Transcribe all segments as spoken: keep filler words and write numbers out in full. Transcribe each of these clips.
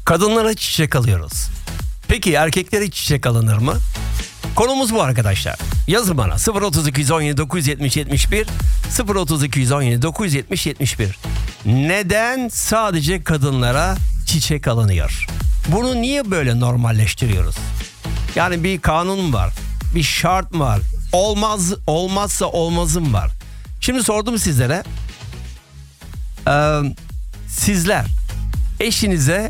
Kadınlara çiçek alıyoruz. Peki erkeklere çiçek alınır mı? Konumuz bu arkadaşlar. Yazın bana sıfır otuz iki yüz on yedi dokuz yüz yetmiş yetmiş bir sıfır otuz iki yüz on yedi dokuz yüz yetmiş yetmiş bir. Neden sadece kadınlara çiçek alınıyor? Bunu niye böyle normalleştiriyoruz? Yani bir kanun var, bir şart mı var? Olmaz, olmazsa olmazım var. Şimdi sordum sizlere. Ee, sizler eşinize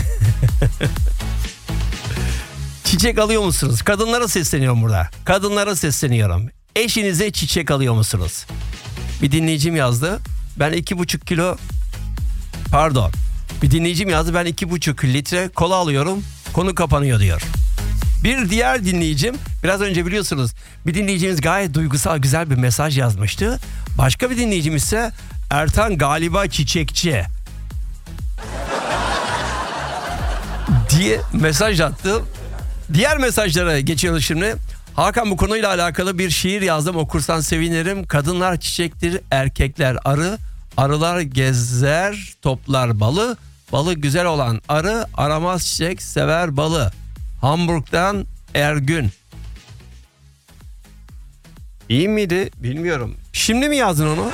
çiçek alıyor musunuz? Kadınlara sesleniyorum burada. Kadınlara sesleniyorum. Eşinize çiçek alıyor musunuz? Bir dinleyicim yazdı. Ben iki buçuk kilo pardon. Bir dinleyicim yazdı. Ben iki buçuk litre kola alıyorum. Konu kapanıyor diyor. Bir diğer dinleyicim, biraz önce biliyorsunuz bir dinleyicimiz gayet duygusal güzel bir mesaj yazmıştı. Başka bir dinleyicim ise Ertan galiba çiçekçi diye mesaj attı. Diğer mesajlara geçiyoruz şimdi. Hakan, bu konuyla alakalı bir şiir yazdım, okursan sevinirim. Kadınlar çiçektir, erkekler arı. Arılar gezer, toplar balı. Balı güzel olan arı, aramaz çiçek, sever balı. Hamburg'dan Ergün. İyi miydi? Bilmiyorum. Şimdi mi yazdın onu?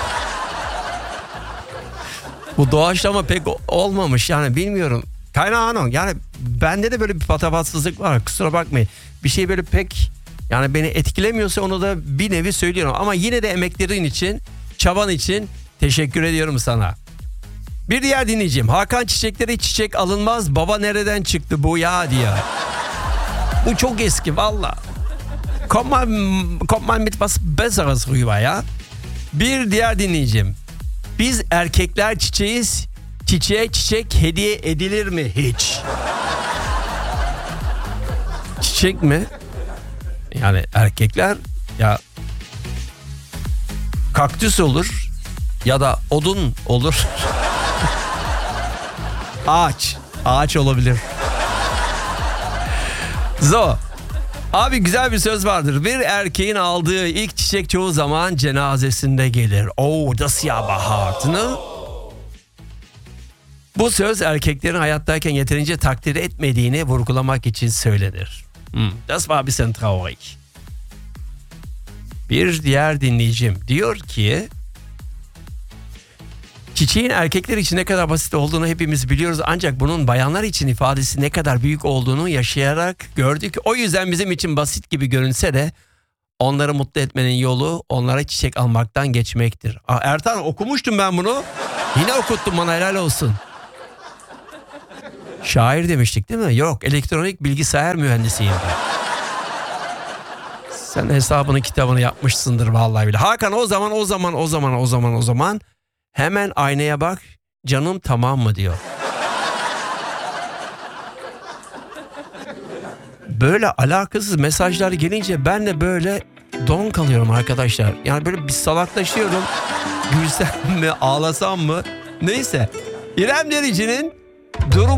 Bu doğaçlama pek olmamış yani, bilmiyorum. Kaynağın yani bende de böyle bir patavatsızlık var, kusura bakmayın. Bir şey böyle pek yani beni etkilemiyorsa onu da bir nevi söylüyorum. Ama yine de emeklerin için, çaban için teşekkür ediyorum sana. Bir diğer dinleyicim, Hakan çiçekleri çiçek alınmaz, baba nereden çıktı bu ya diye. Bu çok eski valla. Komm mal, komm mal mit was Besseres rüber ya. Bir diğer dinleyicim, biz erkekler çiçeğiz, çiçeğe çiçek hediye edilir mi hiç? Çiçek mi? Yani erkekler ya kaktüs olur ya da odun olur. Ağaç. Ağaç olabilir. Zo. Abi güzel bir söz vardır. Bir erkeğin aldığı ilk çiçek çoğu zaman cenazesinde gelir. Oh, das ja hart, ne? Bu söz erkeklerin hayattayken yeterince takdir etmediğini vurgulamak için söylenir. Hmm, das war ein bisschen traurig. Bir diğer dinleyicim diyor ki, çiçeğin erkekler için ne kadar basit olduğunu hepimiz biliyoruz. Ancak bunun bayanlar için ifadesi ne kadar büyük olduğunu yaşayarak gördük. O yüzden bizim için basit gibi görünse de onları mutlu etmenin yolu onlara çiçek almaktan geçmektir. Aa, Ertan, okumuştum ben bunu. Yine okuttum, bana helal olsun. Şair demiştik değil mi? Yok, elektronik bilgisayar mühendisiyim. Sen hesabını kitabını yapmışsındır vallahi bile. Hakan, o zaman o zaman o zaman o zaman o zaman hemen aynaya bak, canım tamam mı diyor. Böyle alakasız mesajlar gelince ben de böyle don kalıyorum arkadaşlar. Yani böyle bir salaklaşıyorum. Gülsem mi, ağlasam mı? Neyse. İrem Derici'nin Durum